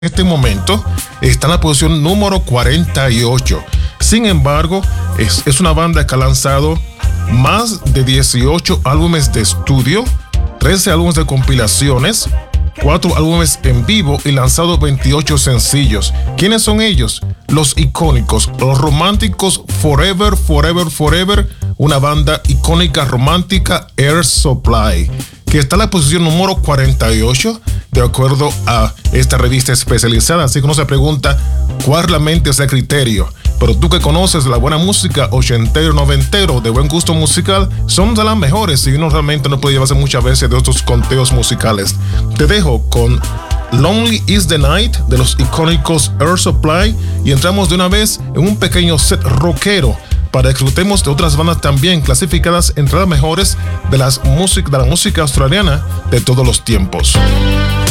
este momento está en la posición número 48. Sin embargo, es una banda que ha lanzado más de 18 álbumes de estudio, 13 álbumes de compilaciones, 4 álbumes en vivo y lanzado 28 sencillos. ¿Quiénes son ellos? Los icónicos, los románticos Forever, Forever, Forever, una banda icónica romántica, Air Supply, que está en la posición número 48 de acuerdo a esta revista especializada. Así que uno se pregunta cuál realmente es el criterio. Pero tú que conoces la buena música ochentero, noventero, de buen gusto musical, son de las mejores y uno realmente no puede llevarse muchas veces de estos conteos musicales. Te dejo con Lonely is the Night de los icónicos Air Supply y entramos de una vez en un pequeño set rockero para que disfrutemos de otras bandas también clasificadas entre las mejores de la música australiana de todos los tiempos.